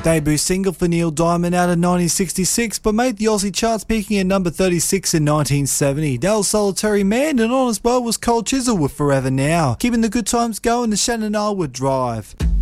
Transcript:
Debut single for Neil Diamond out of 1966, but made the Aussie charts, peaking at number 36 in 1970. Dell's Solitary Man, and on as well was Cold Chisel with Forever Now. Keeping the good times going, the Shannon Arwood Drive.